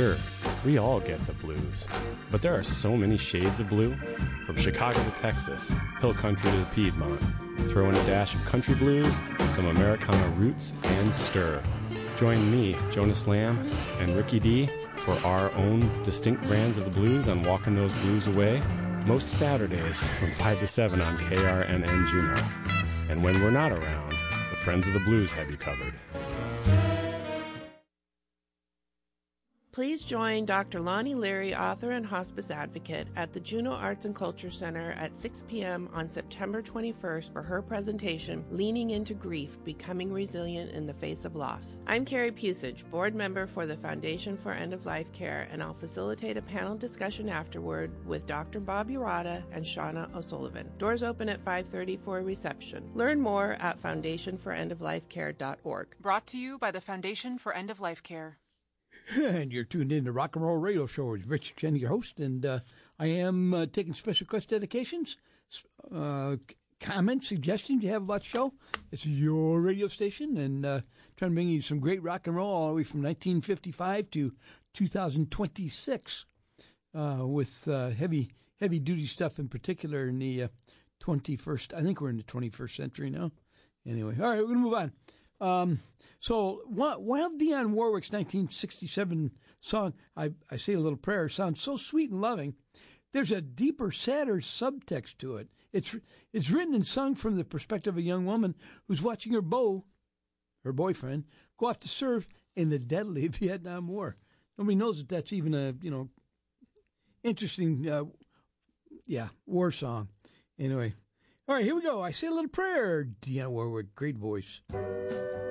Sure, we all get the blues, but there are so many shades of blue. From Chicago to Texas, hill country to the Piedmont. Throw in a dash of country blues, some Americana roots, and stir. Join me, Jonas Lamb, and Ricky D for our own distinct brands of the blues on Walking Those Blues Away, most Saturdays from 5 to 7 on KRNN Juneau. And when we're not around, the Friends of the Blues have you covered. Please join Dr. Lonnie Leary, author and hospice advocate, at the Juneau Arts and Culture Center at 6 p.m. on September 21st for her presentation, Leaning into Grief, Becoming Resilient in the Face of Loss. I'm Carrie Pusich, board member for the Foundation for End-of-Life Care, and I'll facilitate a panel discussion afterward with Dr. Bob Urata and Shauna O'Sullivan. Doors open at 5:30 for a reception. Learn more at foundationforendoflifecare.org. Brought to you by the Foundation for End-of-Life Care. And you're tuned in to Rock and Roll Radio Show with Rich Chen, your host, and I am taking special request dedications, comments, suggestions you have about the show. It's your radio station, and trying to bring you some great rock and roll all the way from 1955 to 2026 with heavy duty stuff in particular in the 21st. I think we're in the 21st century now. Anyway, all right, we're going to move on. So while Dionne Warwick's 1967 song, I Say a Little Prayer, sounds so sweet and loving, there's a deeper, sadder subtext to it. It's written and sung from the perspective of a young woman who's watching her boyfriend, go off to serve in the deadly Vietnam War. Nobody knows that that's even a, interesting, war song. Anyway, all right, here we go. I Say a Little Prayer, Dionne Warwick, great voice.